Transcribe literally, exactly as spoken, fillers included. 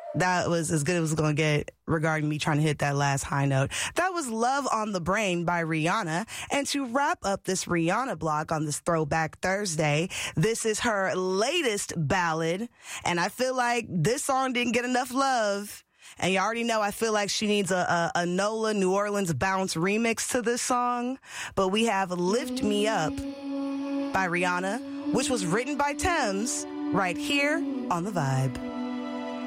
That was as good as it was going to get regarding me trying to hit that last high note. That was Love on the Brain by Rihanna. And to wrap up this Rihanna block on this Throwback Thursday, this is her latest ballad. And I feel like this song didn't get enough love. And you already know I feel like she needs a, a, a NOLA New Orleans bounce remix to this song. But we have Lift Me Up by Rihanna, which was written by Tems, right here on The Vibe.